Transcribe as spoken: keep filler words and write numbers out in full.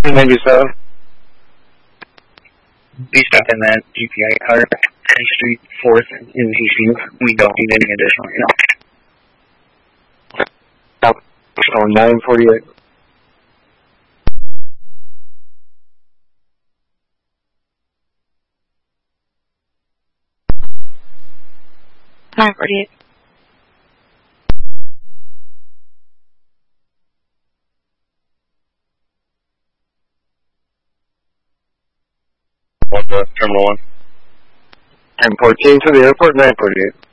ninety-seven. Be stuck in that G P I car, High Street, fourth in Hastings. We don't need any additional, you know. So nine forty-eight. nine forty-eight. What's that? Terminal one. ten fourteen to the airport, nine forty-eight.